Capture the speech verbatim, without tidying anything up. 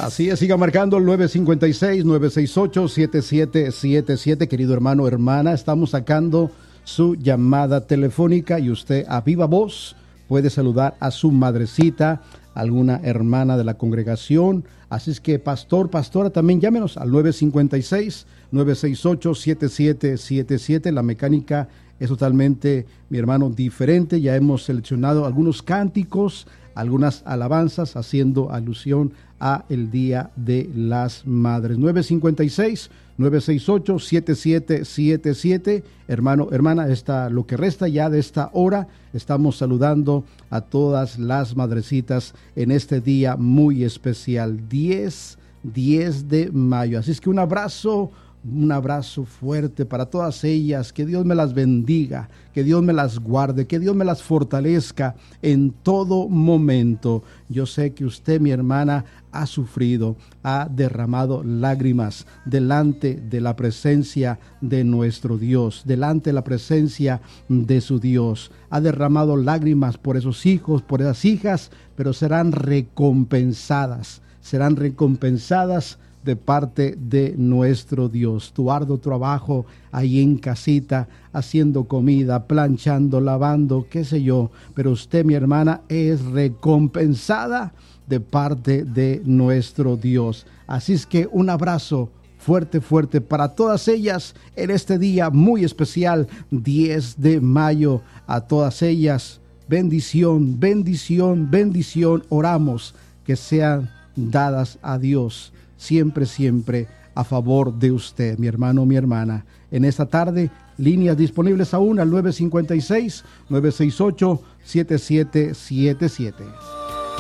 Así es, siga marcando el nueve cinco seis, nueve seis ocho, siete siete siete siete. Querido hermano, hermana, estamos sacando su llamada telefónica y usted a viva voz puede saludar a su madrecita, alguna hermana de la congregación. Así es que, pastor, pastora, también llámenos al nueve cinco seis, nueve seis ocho, siete siete siete siete. La mecánica es totalmente, mi hermano, diferente. Ya hemos seleccionado algunos cánticos, algunas alabanzas haciendo alusión a el Día de las Madres. nueve cinco seis, nueve seis ocho, siete siete siete siete. Hermano, hermana, esta, lo que resta ya de esta hora, estamos saludando a todas las madrecitas en este día muy especial, diez de mayo. Así es que un abrazo, un abrazo fuerte para todas ellas. Que Dios me las bendiga, que Dios me las guarde, que Dios me las fortalezca en todo momento. Yo sé que usted, mi hermana, ha sufrido, ha derramado lágrimas delante de la presencia de nuestro Dios, delante de la presencia de su Dios. Ha derramado lágrimas por esos hijos, por esas hijas, pero serán recompensadas, serán recompensadas de parte de nuestro Dios. Tu arduo trabajo ahí en casita, haciendo comida, planchando, lavando, qué sé yo, pero usted, mi hermana, es recompensada de parte de nuestro Dios. Así es que un abrazo fuerte, fuerte para todas ellas en este día muy especial, diez de mayo. A todas ellas, bendición, bendición, bendición. Oramos que sean dadas a Dios siempre, siempre a favor de usted, mi hermano, mi hermana. En esta tarde, líneas disponibles aún al nueve cinco seis, nueve seis ocho, siete siete siete siete.